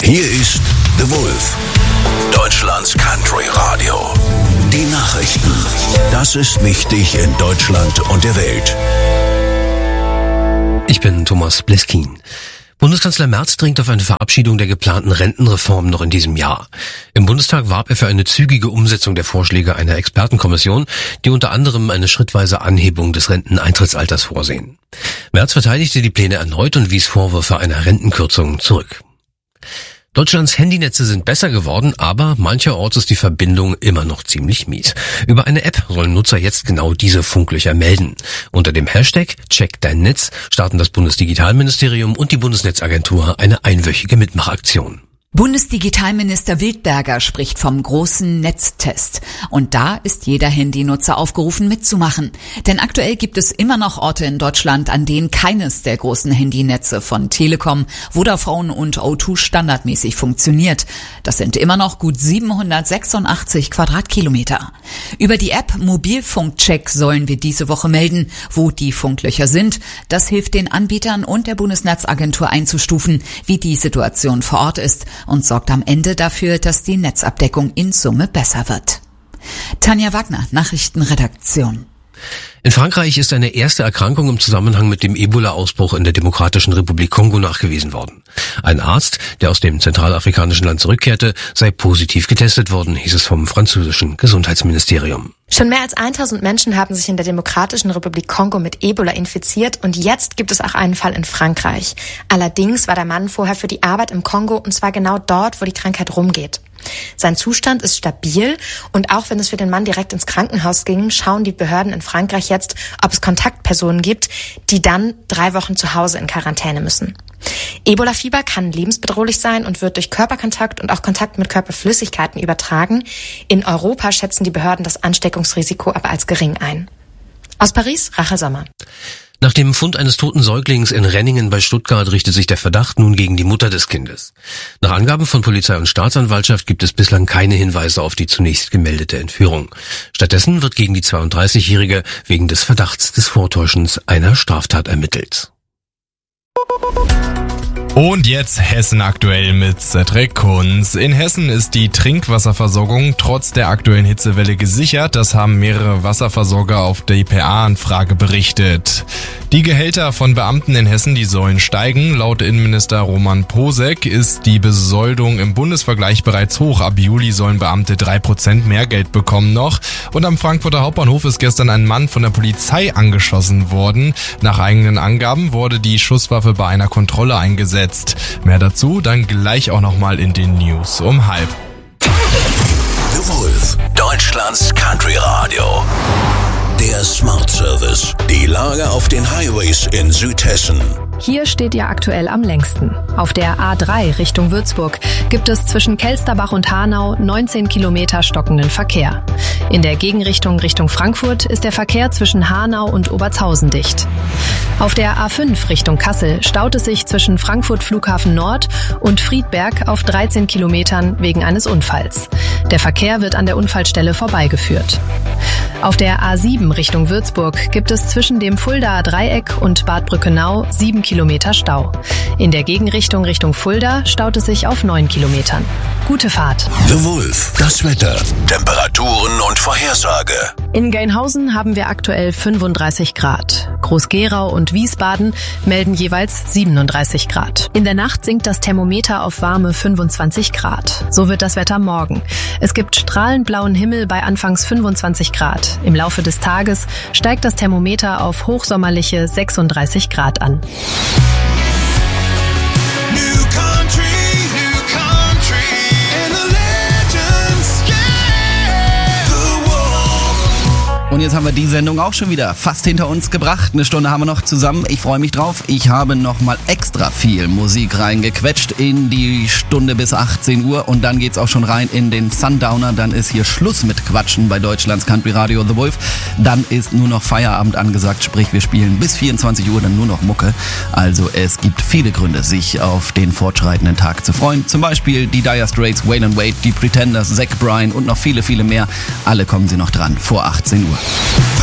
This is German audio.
Hier ist The Wolf, Deutschlands Country Radio. Die Nachrichten. Das ist wichtig in Deutschland und der Welt. Ich bin Thomas Bleskin. Bundeskanzler Merz dringt auf eine Verabschiedung der geplanten Rentenreform noch in diesem Jahr. Im Bundestag warb er für eine zügige Umsetzung der Vorschläge einer Expertenkommission, die unter anderem eine schrittweise Anhebung des Renteneintrittsalters vorsehen. Merz verteidigte die Pläne erneut und wies Vorwürfe einer Rentenkürzung zurück. Deutschlands Handynetze sind besser geworden, aber mancherorts ist die Verbindung immer noch ziemlich mies. Über eine App sollen Nutzer jetzt genau diese Funklöcher melden. Unter dem Hashtag Check dein Netz starten das Bundesdigitalministerium und die Bundesnetzagentur eine einwöchige Mitmachaktion. Bundesdigitalminister Wildberger spricht vom großen Netztest. Und da ist jeder Handynutzer aufgerufen mitzumachen. Denn aktuell gibt es immer noch Orte in Deutschland, an denen keines der großen Handynetze von Telekom, Vodafone und O2 standardmäßig funktioniert. Das sind immer noch gut 786 Quadratkilometer. Über die App Mobilfunkcheck sollen wir diese Woche melden, wo die Funklöcher sind. Das hilft den Anbietern und der Bundesnetzagentur einzustufen, wie die Situation vor Ort ist, und sorgt am Ende dafür, dass die Netzabdeckung in Summe besser wird. Tanja Wagner, Nachrichtenredaktion. In Frankreich ist eine erste Erkrankung im Zusammenhang mit dem Ebola-Ausbruch in der Demokratischen Republik Kongo nachgewiesen worden. Ein Arzt, der aus dem zentralafrikanischen Land zurückkehrte, sei positiv getestet worden, hieß es vom französischen Gesundheitsministerium. Schon mehr als 1000 Menschen haben sich in der Demokratischen Republik Kongo mit Ebola infiziert und jetzt gibt es auch einen Fall in Frankreich. Allerdings war der Mann vorher für die Arbeit im Kongo und zwar genau dort, wo die Krankheit rumgeht. Sein Zustand ist stabil und auch wenn es für den Mann direkt ins Krankenhaus ging, schauen die Behörden in Frankreich jetzt, ob es Kontaktpersonen gibt, die dann 3 Wochen zu Hause in Quarantäne müssen. Ebola-Fieber kann lebensbedrohlich sein und wird durch Körperkontakt und auch Kontakt mit Körperflüssigkeiten übertragen. In Europa schätzen die Behörden das Ansteckungsrisiko aber als gering ein. Aus Paris, Rachel Sommer. Nach dem Fund eines toten Säuglings in Renningen bei Stuttgart richtet sich der Verdacht nun gegen die Mutter des Kindes. Nach Angaben von Polizei und Staatsanwaltschaft gibt es bislang keine Hinweise auf die zunächst gemeldete Entführung. Stattdessen wird gegen die 32-Jährige wegen des Verdachts des Vortäuschens einer Straftat ermittelt. Und jetzt Hessen aktuell mit Cedric Kunz. In Hessen ist die Trinkwasserversorgung trotz der aktuellen Hitzewelle gesichert. Das haben mehrere Wasserversorger auf dpa-Anfrage berichtet. Die Gehälter von Beamten in Hessen, die sollen steigen. Laut Innenminister Roman Posek ist die Besoldung im Bundesvergleich bereits hoch. Ab Juli sollen Beamte 3% mehr Geld bekommen noch. Und am Frankfurter Hauptbahnhof ist gestern ein Mann von der Polizei angeschossen worden. Nach eigenen Angaben wurde die Schusswaffe bei einer Kontrolle eingesetzt. Mehr dazu dann gleich auch nochmal in den News um 12:30. The Wolf, Deutschlands Country Radio. Der Smart Service. Die Lage auf den Highways in Südhessen. Hier steht ihr aktuell am längsten. Auf der A3 Richtung Würzburg gibt es zwischen Kelsterbach und Hanau 19 Kilometer stockenden Verkehr. In der Gegenrichtung Richtung Frankfurt ist der Verkehr zwischen Hanau und Obertshausen dicht. Auf der A5 Richtung Kassel staut es sich zwischen Frankfurt Flughafen Nord und Friedberg auf 13 Kilometern wegen eines Unfalls. Der Verkehr wird an der Unfallstelle vorbeigeführt. Auf der A7 Richtung Würzburg gibt es zwischen dem Fuldaer Dreieck und Bad Brückenau 7 Kilometer Stau. In der Gegenrichtung Richtung Fulda staut es sich auf 9 Kilometern. Gute Fahrt. The Wolf, das Wetter, Temperaturen und Vorhersage. In Gelnhausen haben wir aktuell 35 Grad. Groß-Gerau und Wiesbaden melden jeweils 37 Grad. In der Nacht sinkt das Thermometer auf warme 25 Grad. So wird das Wetter morgen. Es gibt strahlend blauen Himmel bei anfangs 25 Grad. Im Laufe des Tages steigt das Thermometer auf hochsommerliche 36 Grad an. Und jetzt haben wir die Sendung auch schon wieder fast hinter uns gebracht. 1 Stunde haben wir noch zusammen. Ich freue mich drauf. Ich habe nochmal extra viel Musik reingequetscht in die Stunde bis 18 Uhr. Und dann geht's auch schon rein in den Sundowner. Dann ist hier Schluss mit Quatschen bei Deutschlands Country Radio The Wolf. Dann ist nur noch Feierabend angesagt. Sprich, wir spielen bis 24 Uhr dann nur noch Mucke. Also es gibt viele Gründe, sich auf den fortschreitenden Tag zu freuen. Zum Beispiel die Dire Straits, Waylon Wade, die Pretenders, Zach Bryan und noch viele, viele mehr. Alle kommen sie noch dran vor 18 Uhr.